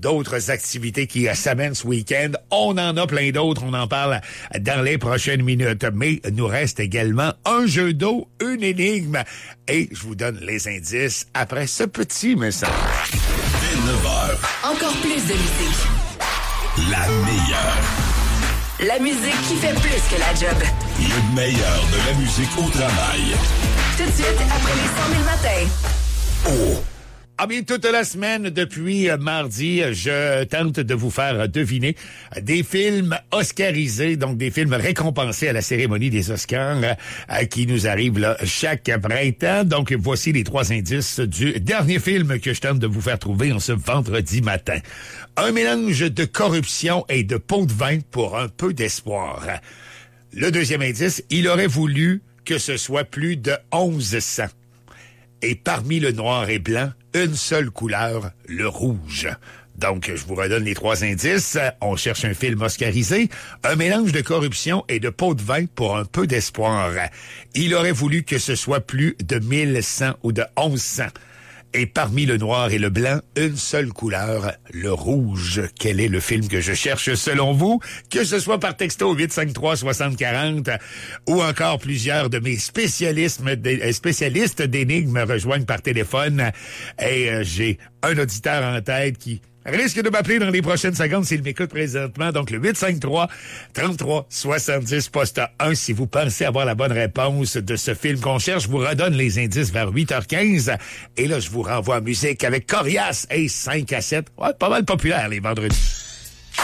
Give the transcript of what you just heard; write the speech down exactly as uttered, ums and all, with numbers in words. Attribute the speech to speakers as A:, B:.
A: d'autres activités qui s'amènent ce week-end. On en a plein d'autres. On en parle dans les prochaines minutes. Mais il nous reste également un jeu d'eau, une énigme. Et je vous donne les indices après ce petit message.
B: Dès neuf heures.
C: Encore plus de musique.
B: La meilleure.
C: La musique qui fait plus que la job.
B: Le meilleur de la musique au travail.
C: Tout de suite, après les cent mille matins.
B: Oh!
A: Ah bien, toute la semaine, depuis mardi, je tente de vous faire deviner des films oscarisés, donc des films récompensés à la cérémonie des Oscars euh, qui nous arrivent là, chaque printemps. Donc, voici les trois indices du dernier film que je tente de vous faire trouver en ce vendredi matin. Un mélange de corruption et de pot de vin pour un peu d'espoir. Le deuxième indice, il aurait voulu que ce soit plus de onze sang. Et parmi le noir et blanc, une seule couleur, le rouge. Donc, je vous redonne les trois indices. On cherche un film oscarisé, un mélange de corruption et de pot de vin pour un peu d'espoir. Il aurait voulu que ce soit plus de mille cent ou de onze cents. Et parmi le noir et le blanc, une seule couleur, le rouge. Quel est le film que je cherche selon vous? Que ce soit par texto huit cinq trois soixante quarante ou encore plusieurs de mes spécialistes, spécialistes d'énigmes me rejoignent par téléphone. Et euh, j'ai un auditeur en tête qui risque de m'appeler dans les prochaines secondes s'il m'écoute présentement. Donc, le huit cinq trois trente-trois soixante-dix poste un. Si vous pensez avoir la bonne réponse de ce film qu'on cherche, je vous redonne les indices vers huit heures quinze. Et là, je vous renvoie en musique avec Corias et cinq à sept. Ouais, pas mal populaire les vendredis.